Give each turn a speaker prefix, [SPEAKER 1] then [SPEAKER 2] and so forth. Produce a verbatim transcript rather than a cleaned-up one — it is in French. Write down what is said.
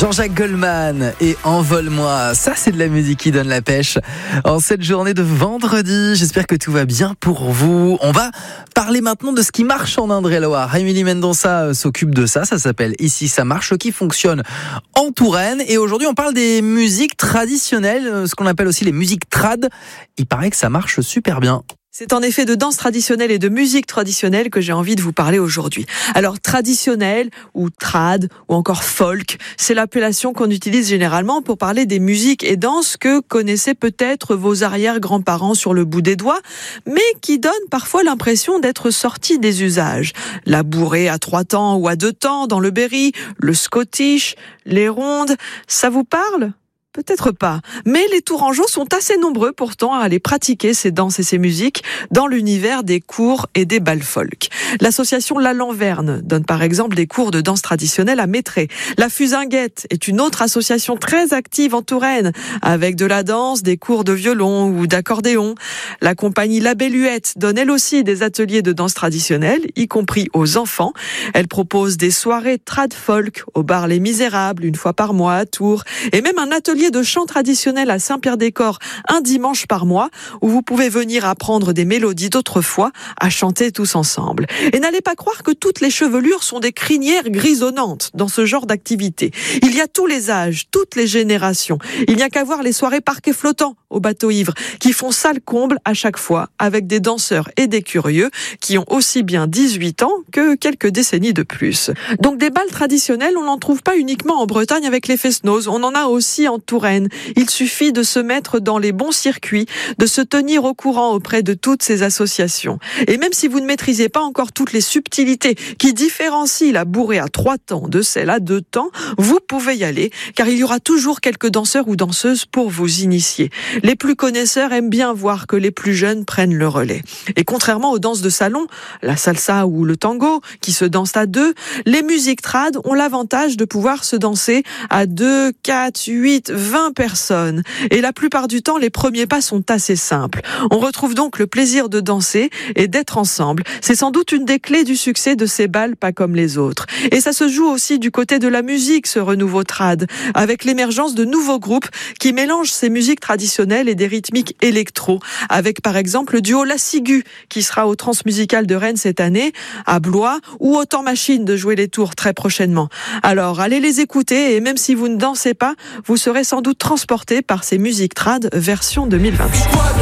[SPEAKER 1] Jean-Jacques Goldman et Envole-moi, ça c'est de la musique qui donne la pêche en cette journée de vendredi. J'espère que tout va bien pour vous. On va parler maintenant de ce qui marche en Indre-et-Loire. Émilie Mendonça s'occupe de ça, ça s'appelle Ici ça marche, ce qui fonctionne en Touraine. Et aujourd'hui on parle des musiques traditionnelles, ce qu'on appelle aussi les musiques trad. Il paraît que ça marche super bien.
[SPEAKER 2] C'est en effet de danse traditionnelle et de musique traditionnelle que j'ai envie de vous parler aujourd'hui. Alors traditionnelle ou trad ou encore folk, c'est l'appellation qu'on utilise généralement pour parler des musiques et danses que connaissaient peut-être vos arrière-grands-parents sur le bout des doigts, mais qui donnent parfois l'impression d'être sorties des usages. La bourrée à trois temps ou à deux temps dans le Berry, le Scottish, les rondes, ça vous parle ? Peut-être pas, mais les Tourangeaux sont assez nombreux pourtant à aller pratiquer ces danses et ces musiques dans l'univers des cours et des bals folk. L'association La Lanverne donne par exemple des cours de danse traditionnelle à Métré. La Fusinguette est une autre association très active en Touraine, avec de la danse, des cours de violon ou d'accordéon. La compagnie La Belluette donne elle aussi des ateliers de danse traditionnelle, y compris aux enfants. Elle propose des soirées trad folk au bar Les Misérables, une fois par mois à Tours, et même un atelier de chant traditionnel à Saint-Pierre-des-Corps un dimanche par mois où vous pouvez venir apprendre des mélodies d'autrefois à chanter tous ensemble. Et n'allez pas croire que toutes les chevelures sont des crinières grisonnantes dans ce genre d'activité. Il y a tous les âges, toutes les générations. Il n'y a qu'à voir les soirées parquet flottant au bateau ivre qui font salle comble à chaque fois avec des danseurs et des curieux qui ont aussi bien dix-huit ans que quelques décennies de plus. Donc des bals traditionnels, on n'en trouve pas uniquement en Bretagne avec les fest-noz, on en a aussi en Touraine. Il suffit de se mettre dans les bons circuits, de se tenir au courant auprès de toutes ces associations. Et même si vous ne maîtrisez pas encore toutes les subtilités qui différencient la bourrée à trois temps de celle à deux temps, vous pouvez y aller, car il y aura toujours quelques danseurs ou danseuses pour vous initier. Les plus connaisseurs aiment bien voir que les plus jeunes prennent le relais. Et contrairement aux danses de salon, la salsa ou le tango, qui se dansent à deux, les musiques trad ont l'avantage de pouvoir se danser à deux, quatre, huit, vingt personnes. Et la plupart du temps, les premiers pas sont assez simples. On retrouve donc le plaisir de danser et d'être ensemble. C'est sans doute une des clés du succès de ces bals pas comme les autres. Et ça se joue aussi du côté de la musique, ce renouveau trad, avec l'émergence de nouveaux groupes qui mélangent ces musiques traditionnelles et des rythmiques électro, avec par exemple le duo La Ciguë, qui sera au Transmusical de Rennes cette année, à Blois, ou au Temps Machine de jouer les tours très prochainement. Alors, allez les écouter et même si vous ne dansez pas, vous serez sans doute transporté par ces musiques trad version deux mille vingt-six.